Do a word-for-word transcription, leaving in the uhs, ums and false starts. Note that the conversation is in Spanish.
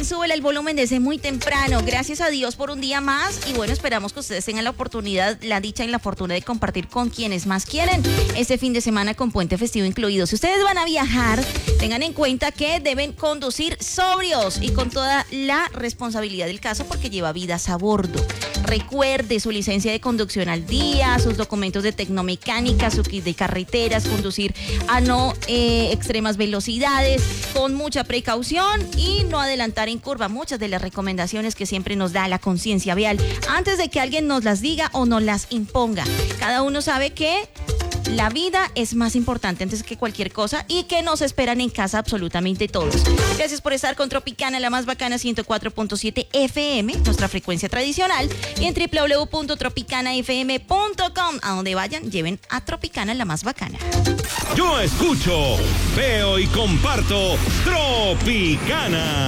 súbele el volumen desde muy temprano. Gracias a Dios por un día más. Y bueno, esperamos que ustedes tengan la oportunidad, la dicha y la fortuna de compartir con quienes más quieren este fin de semana con puente festivo incluido. Si ustedes van a viajar, tengan en cuenta que deben conducir sobrios y con toda la responsabilidad del caso porque lleva vidas a bordo. Recuerde su licencia de conducción al día, sus documentos de tecnomecánica, su kit de carreteras, conducir a no eh, extremas velocidades, con mucha precaución y no adelantar en curva. Muchas de las recomendaciones que siempre nos da la conciencia vial antes de que alguien nos las diga o nos las imponga. Cada uno sabe que la vida es más importante antes que cualquier cosa y que nos esperan en casa absolutamente todos. Gracias por estar con Tropicana, la más bacana, ciento cuatro punto siete F M, nuestra frecuencia tradicional, y en doble u doble u doble u punto tropicana f m punto com. A donde vayan, lleven a Tropicana, la más bacana. Yo escucho, veo y comparto Tropicana.